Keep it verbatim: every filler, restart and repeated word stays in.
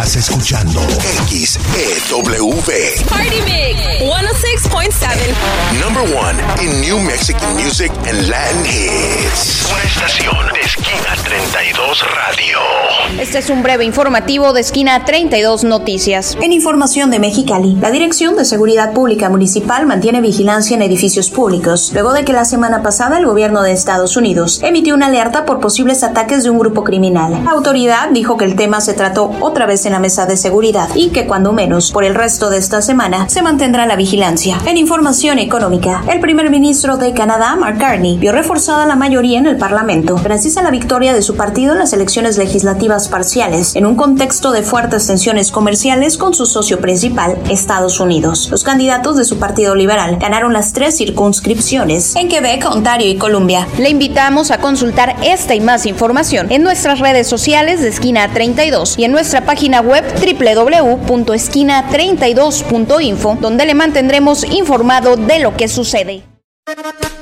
Estás escuchando X E W. Party Mix ciento seis punto siete. Number one in New Mexican music and Latin hits. Una estación de Esquina treinta y dos Radio. Este es un breve informativo de Esquina treinta y dos Noticias. En información de Mexicali, la Dirección de Seguridad Pública Municipal mantiene vigilancia en edificios públicos, luego de que la semana pasada el gobierno de Estados Unidos emitió una alerta por posibles ataques de un grupo criminal. La autoridad dijo que el tema se trató otra vez en la mesa de seguridad y que cuando menos por el resto de esta semana se mantendrá la vigilancia. En información económica, el primer ministro de Canadá, Mark Carney, vio reforzada la mayoría en el Parlamento gracias a la victoria de su partido en las elecciones legislativas parciales, en un contexto de fuertes tensiones comerciales con su socio principal, Estados Unidos. Los candidatos de su partido liberal ganaron las tres circunscripciones en Quebec, Ontario y Columbia. Le invitamos a consultar esta y más información en nuestras redes sociales de Esquina treinta y dos y en nuestra página web doble u doble u doble u punto esquina treinta y dos punto info, donde le mantendremos informado de lo que sucede.